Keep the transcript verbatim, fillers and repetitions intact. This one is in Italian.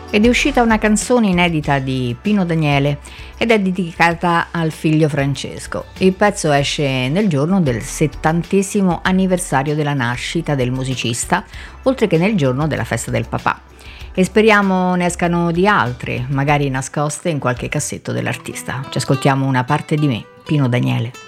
ed è uscita una canzone inedita di Pino Daniele ed è dedicata al figlio Francesco. Il pezzo esce nel giorno del settantesimo anniversario della nascita del musicista, oltre che nel giorno della festa del papà. E speriamo ne escano di altre, magari nascoste in qualche cassetto dell'artista. Ci ascoltiamo Una parte di me, Pino Daniele.